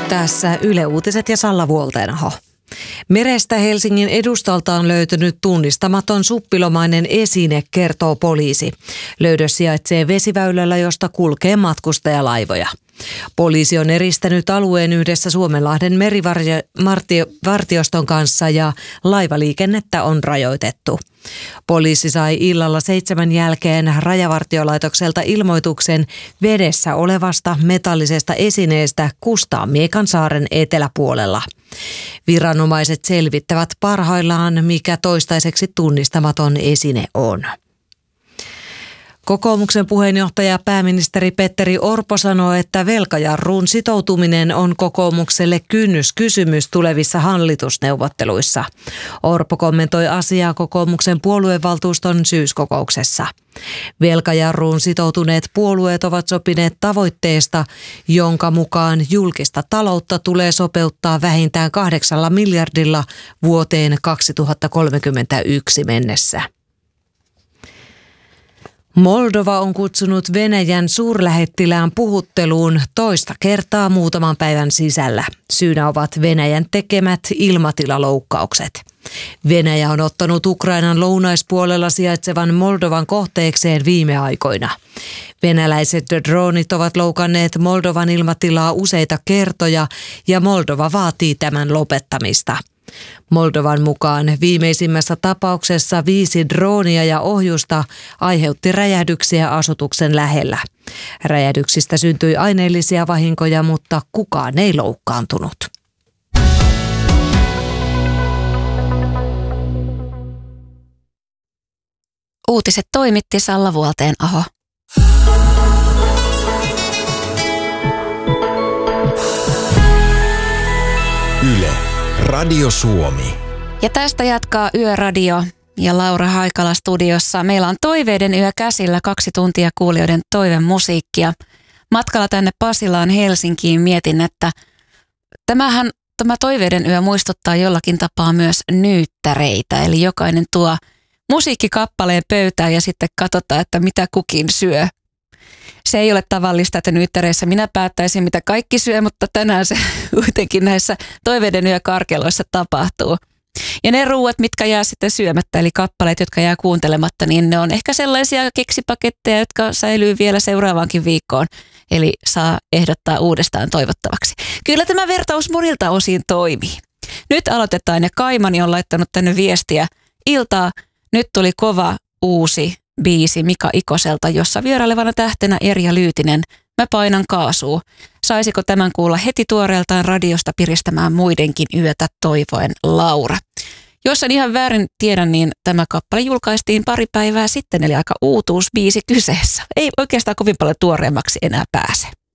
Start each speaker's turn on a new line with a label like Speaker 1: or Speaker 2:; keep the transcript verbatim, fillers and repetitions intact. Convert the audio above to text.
Speaker 1: Tässä Yle Uutiset ja Salla Vuolteenaho. Merestä Helsingin edustalta on löytynyt tunnistamaton suppilomainen esine, kertoo poliisi. Löydös sijaitsee vesiväylällä, josta kulkee matkustajalaivoja. Poliisi on eristänyt alueen yhdessä Suomenlahden merivartioston kanssa ja laivaliikennettä on rajoitettu. Poliisi sai illalla seitsemän jälkeen Rajavartiolaitokselta ilmoituksen vedessä olevasta metallisesta esineestä Kustaanmiekansaaren eteläpuolella. Viranomaiset selvittävät parhaillaan, mikä toistaiseksi tunnistamaton esine on. Kokoomuksen puheenjohtaja pääministeri Petteri Orpo sanoo, että velkajarruun sitoutuminen on kokoomukselle kynnyskysymys tulevissa hallitusneuvotteluissa. Orpo kommentoi asiaa kokoomuksen puoluevaltuuston syyskokouksessa. Velkajarruun sitoutuneet puolueet ovat sopineet tavoitteesta, jonka mukaan julkista taloutta tulee sopeuttaa vähintään kahdeksalla miljardilla vuoteen kaksituhattakolmekymmentäyksi mennessä. Moldova on kutsunut Venäjän suurlähettilään puhutteluun toista kertaa muutaman päivän sisällä. Syynä ovat Venäjän tekemät ilmatilaloukkaukset. Venäjä on ottanut Ukrainan lounaispuolella sijaitsevan Moldovan kohteekseen viime aikoina. Venäläiset dronit ovat loukanneet Moldovan ilmatilaa useita kertoja ja Moldova vaatii tämän lopettamista. Moldovan mukaan viimeisimmässä tapauksessa viisi droonia ja ohjusta aiheutti räjähdyksiä asutuksen lähellä. Räjähdyksistä syntyi aineellisia vahinkoja, mutta kukaan ei loukkaantunut.
Speaker 2: Uutiset toimitti Salla Vuolteenaho.
Speaker 3: Yle. Radio Suomi.
Speaker 2: Ja tästä jatkaa Yöradio ja Laura Haikala studiossa. Meillä on Toiveiden yö käsillä, kaksi tuntia kuulijoiden toivemusiikkia. Matkalla tänne Pasilaan Helsinkiin mietin, että tämähän, tämä Toiveiden yö muistuttaa jollakin tapaa myös nyyttäreitä. Eli jokainen tuo musiikkikappaleen pöytään ja sitten katsotaan, että mitä kukin syö. Se ei ole tavallista, että nyyttäreissä minä päättäisin, mitä kaikki syö, mutta tänään se kuitenkin näissä Toiveiden yökarkeloissa tapahtuu. Ja ne ruuat, mitkä jää sitten syömättä, eli kappaleet, jotka jää kuuntelematta, niin ne on ehkä sellaisia keksipaketteja, jotka säilyy vielä seuraavaankin viikkoon. Eli saa ehdottaa uudestaan toivottavaksi. Kyllä tämä vertaus monilta osin toimii. Nyt aloitetaan ja Kaimani on laittanut tänne viestiä. Iltaa, nyt tuli kova uusi biisi Mika Ikoselta, jossa vierailevana tähtenä Erja Lyytinen. Mä painan kaasua. Saisiko tämän kuulla heti tuoreeltaan radiosta piristämään muidenkin yötä, toivoen Laura. Jos en ihan väärin tiedä, niin tämä kappale julkaistiin pari päivää sitten, eli aika uutuusbiisi kyseessä. Ei oikeastaan kovin paljon tuoreemmaksi enää pääse.